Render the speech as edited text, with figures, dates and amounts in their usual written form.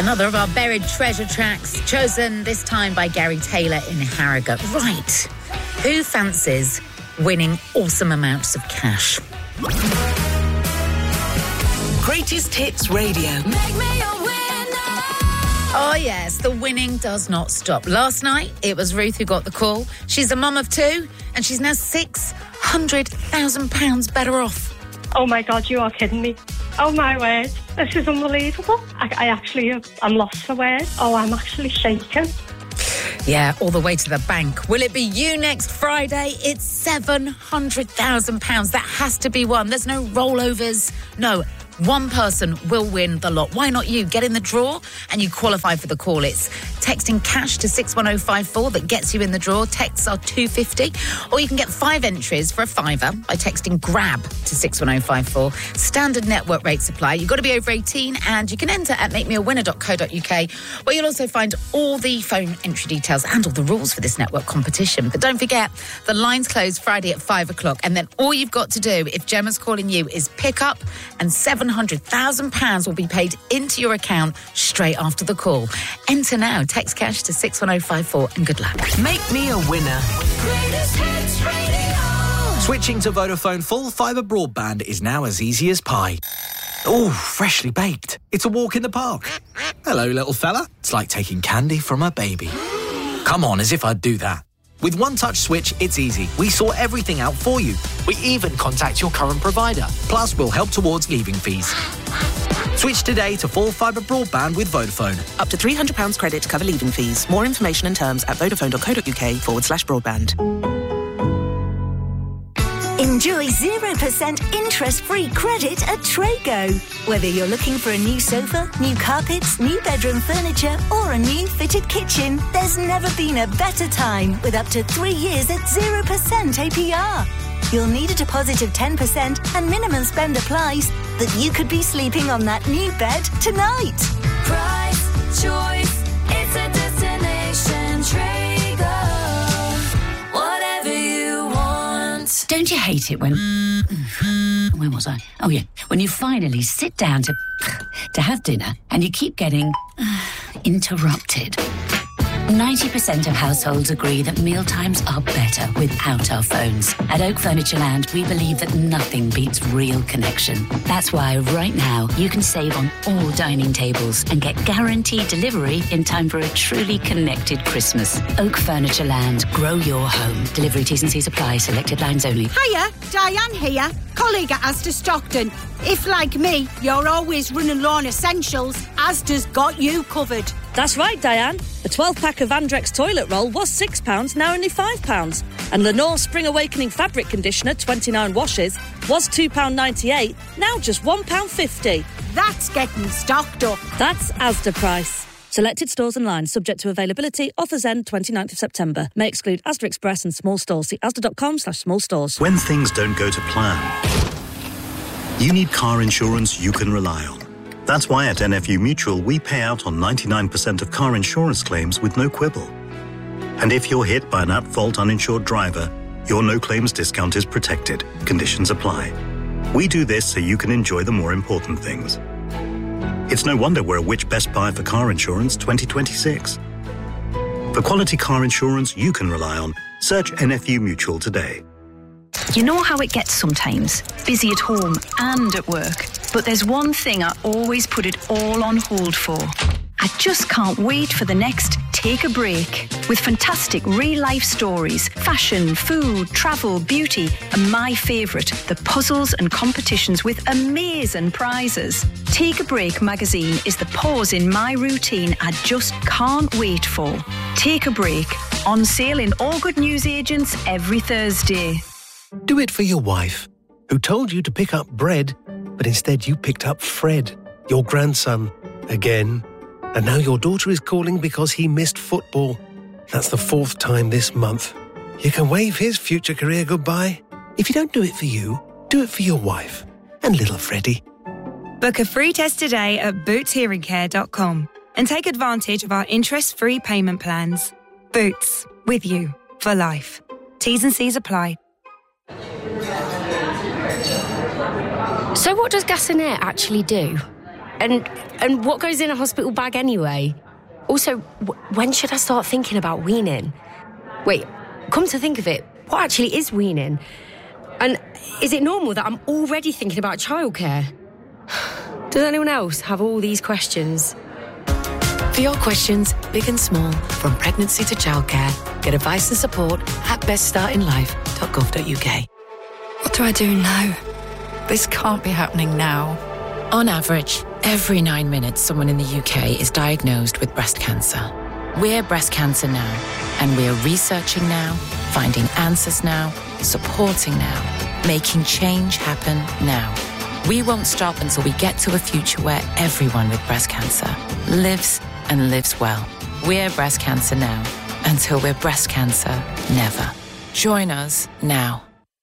Another of our buried treasure tracks, chosen this time by Gary Taylor in Harrogate. Right, who fancies winning awesome amounts of cash? Greatest Hits Radio. Make me a winner. Oh yes, the winning does not stop. Last night, it was Ruth who got the call. She's a mum of two, and she's now £600,000 better off. Oh my God, you are kidding me. Oh my word, this is unbelievable. I'm lost for words. Oh, I'm actually shaking. Yeah, all the way to the bank. Will it be you next Friday? It's £700,000. That has to be one. There's no rollovers. No, one person will win the lot. Why not you? Get in the draw and you qualify for the call. It's texting cash to 61054 that gets you in the draw. Texts are £2.50. Or you can get 5 entries for a £5 by texting GRAB to 61054. Standard network rates apply. You've got to be over 18 and you can enter at makemeawinner.co.uk, where you'll also find all the phone entry details and all the rules for this network competition. But don't forget, the lines close Friday at 5 o'clock. And then all you've got to do, if Gemma's calling you, is pick up and £700,000 will be paid into your account straight after the call. Enter now. Text cash to 61054 and good luck. Make me a winner. Greatest Hits Radio. Switching to Vodafone full fibre broadband is now as easy as pie. Oh, freshly baked. It's a walk in the park. Hello, little fella. It's like taking candy from a baby. Come on, as if I'd do that. With One Touch Switch, it's easy. We sort everything out for you. We even contact your current provider. Plus, we'll help towards leaving fees. Switch today to full fibre broadband with Vodafone. Up to £300 credit to cover leaving fees. More information and terms at vodafone.co.uk/broadband. Enjoy 0% interest-free credit at Trago. Whether you're looking for a new sofa, new carpets, new bedroom furniture or a new fitted kitchen, there's never been a better time with up to 3 years at 0% APR. You'll need a deposit of 10% and minimum spend applies, but you could be sleeping on that new bed tonight. Price, choice, it's a destination. Trago. Whatever you want. Don't you hate it when... Where was I? Oh, yeah. When you finally sit down to have dinner and you keep getting interrupted. 90% of households agree that mealtimes are better without our phones. At Oak Furniture Land, we believe that nothing beats real connection. That's why right now you can save on all dining tables and get guaranteed delivery in time for a truly connected Christmas. Oak Furniture Land, grow your home. Delivery T's and C's apply, selected lines only. Hiya, Diane here, colleague at Asda Stockton. If, like me, you're always running low on essentials, Asda's got you covered. That's right, Diane. The 12-pack of Andrex toilet roll was £6, now only £5. And Lenore Spring Awakening fabric conditioner, 29 washes, was £2.98, now just £1.50. That's getting stocked up. That's Asda price. Selected stores and lines, subject to availability. Offers end 29th of September. May exclude Asda Express and small stores. See asda.com/small stores. When things don't go to plan, you need car insurance you can rely on. That's why at NFU Mutual, we pay out on 99% of car insurance claims with no quibble. And if you're hit by an at-fault uninsured driver, your no-claims discount is protected. Conditions apply. We do this so you can enjoy the more important things. It's no wonder we're a Which Best Buy for Car Insurance 2026. For quality car insurance you can rely on, search NFU Mutual today. You know how it gets sometimes, busy at home and at work. But there's one thing I always put it all on hold for. I just can't wait for the next Take a Break. With fantastic real-life stories, fashion, food, travel, beauty, and my favourite, the puzzles and competitions with amazing prizes. Take a Break magazine is the pause in my routine I just can't wait for. Take a Break, on sale in all good newsagents every Thursday. Do it for your wife, who told you to pick up bread, but instead you picked up Fred, your grandson, again. And now your daughter is calling because he missed football. That's the 4th time this month. You can wave his future career goodbye. If you don't do it for you, do it for your wife and little Freddie. Book a free test today at bootshearingcare.com and take advantage of our interest-free payment plans. Boots, with you for life. T's and C's apply. So what does Gas and Air actually do? And what goes in a hospital bag anyway? Also, when should I start thinking about weaning? Wait, come to think of it, what actually is weaning? And is it normal that I'm already thinking about childcare? Does anyone else have all these questions? For your questions, big and small, from pregnancy to childcare, get advice and support at beststartinlife.gov.uk. What do I do now? This can't be happening now. On average, every 9 minutes, someone in the UK is diagnosed with breast cancer. We're Breast Cancer Now, and we're researching now, finding answers now, supporting now, making change happen now. We won't stop until we get to a future where everyone with breast cancer lives and lives well. We're Breast Cancer Now, until we're breast cancer never. Join us now.